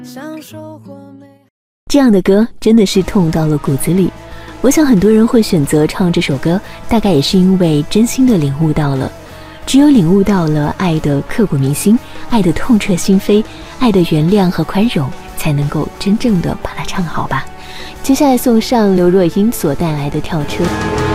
这样的歌真的是痛到了骨子里。我想很多人会选择唱这首歌，大概也是因为真心的领悟到了，只有领悟到了爱的刻骨铭心，爱的痛彻心扉，爱的原谅和宽容，才能够真正的把它唱好吧。接下来送上刘若英所带来的跳车。